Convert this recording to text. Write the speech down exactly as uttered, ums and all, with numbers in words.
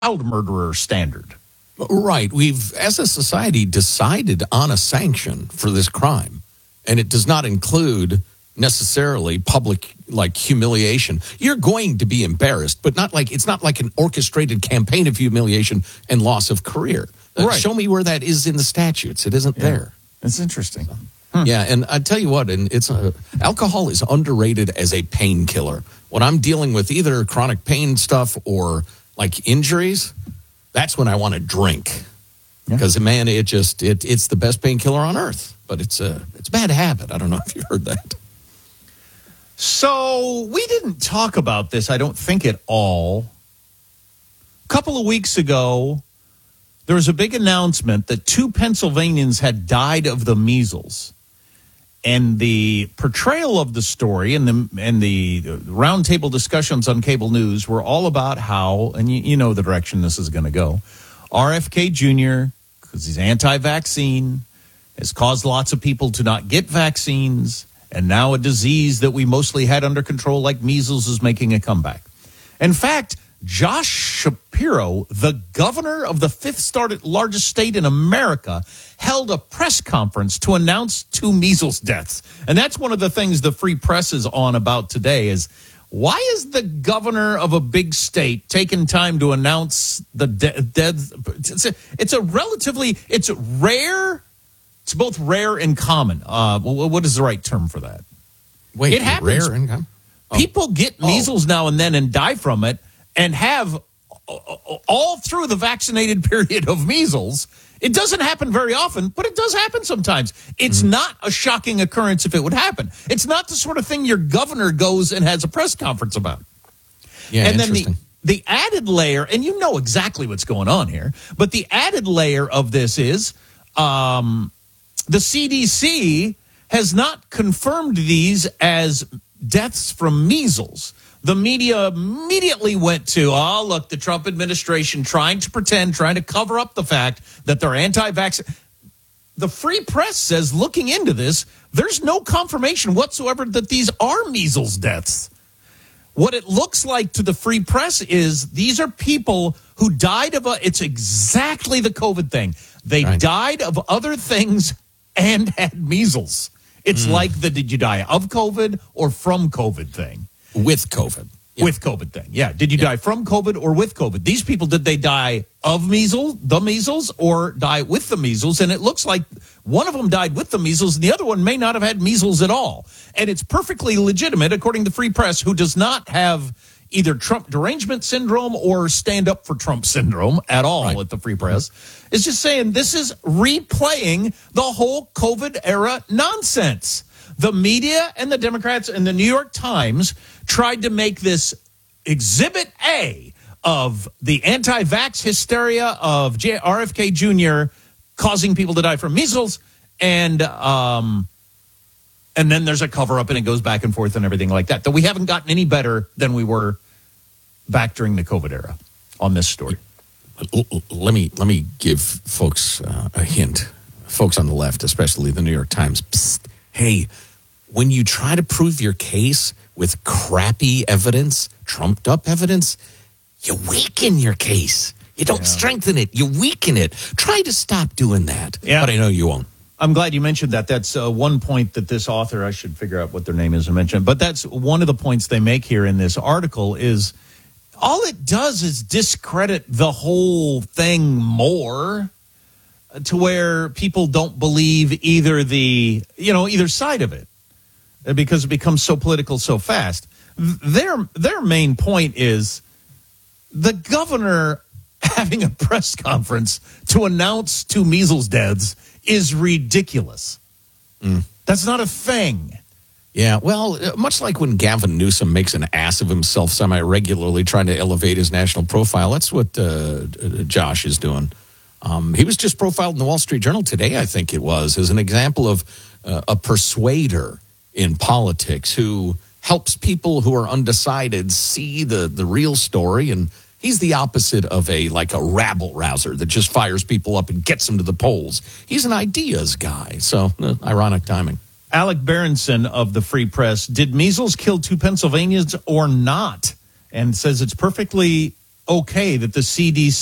child murderer standard. Right. We've, as a society, decided on a sanction for this crime, and it does not include necessarily public, like, humiliation. You're going to be embarrassed, but not like it's not like an orchestrated campaign of humiliation and loss of career. Uh, Right. Show me where that is in the statutes. It isn't Yeah. there. It's interesting. Hmm. Yeah, and I tell you what, and it's a, alcohol is underrated as a painkiller. When I'm dealing with either chronic pain stuff or like injuries, that's when I want to drink. Because yeah. man, it just it it's the best painkiller on earth. But it's a it's a bad habit. I don't know if you've heard that. So we didn't talk about this, I don't think, at all. A couple of weeks ago, there was a big announcement that two Pennsylvanians had died of the measles. And the portrayal of the story and the and the roundtable discussions on cable news were all about how, and you, you know the direction this is going to go, R F K Junior, because he's anti-vaccine, has caused lots of people to not get vaccines, and now a disease that we mostly had under control, like measles, is making a comeback. In fact, Josh Shapiro, the governor of the fifth started largest state in America, held a press conference to announce two measles deaths. And that's one of the things the Free Press is on about today is, why is the governor of a big state taking time to announce the de- deaths? It's a, it's a relatively, it's rare, it's both rare and common. Uh, what is the right term for that? Wait, it happens. Rare and common? Oh. People get measles oh. now and then and die from it, and have all through the vaccinated period of measles. It doesn't happen very often, but it does happen sometimes. It's mm-hmm. not a shocking occurrence if it would happen. It's not the sort of thing your governor goes and has a press conference about. Yeah, and then interesting. the, the added layer, and you know exactly what's going on here, but the added layer of this is um, the C D C has not confirmed these as deaths from measles. The media immediately went to, oh, look, the Trump administration trying to pretend, trying to cover up the fact that they're anti-vaccine. The Free Press says, looking into this, there's no confirmation whatsoever that these are measles deaths. What it looks like to the Free Press is these are people who died of a, it's exactly the COVID thing. They right. died of other things and had measles. It's mm. like the did you die of COVID or from COVID thing. With COVID. Yeah. With COVID thing. Yeah. Did you yeah. die from COVID or with COVID? These people, did they die of measles, the measles, or die with the measles? And it looks like one of them died with the measles and the other one may not have had measles at all. And it's perfectly legitimate, according to Free Press, who does not have either Trump derangement syndrome or stand up for Trump syndrome at all right. at the Free Press. Mm-hmm. It's just saying this is replaying the whole COVID era nonsense. The media and the Democrats and the New York Times tried to make this exhibit A of the anti-vax hysteria of R F K Junior causing people to die from measles, and um, and then there's a cover-up and it goes back and forth and everything like that. That we haven't gotten any better than we were back during the COVID era on this story. Let me let me give folks uh, a hint. Folks on the left, especially the New York Times. Psst, hey, when you try to prove your case with crappy evidence, trumped up evidence, you weaken your case. You don't yeah. strengthen it. You weaken it. Try to stop doing that. Yeah. But I know you won't. I'm glad you mentioned that. That's uh, one point that this author, I should figure out what their name is and mention, but that's one of the points they make here in this article is all it does is discredit the whole thing more to where people don't believe either the, you know, either side of it. Because it becomes so political so fast. Their their main point is the governor having a press conference to announce two measles deaths is ridiculous. Mm. That's not a thing. Yeah, well, much like when Gavin Newsom makes an ass of himself semi-regularly trying to elevate his national profile, that's what uh, Josh is doing. Um, he was just profiled in the Wall Street Journal today, I think it was, as an example of uh, a persuader in politics who helps people who are undecided see the, the real story. And he's the opposite of a like a rabble rouser that just fires people up and gets them to the polls. He's an ideas guy. So uh, ironic timing. Alec Berenson of the Free Press, did measles kill two Pennsylvanians or not? And says it's perfectly okay that the C D C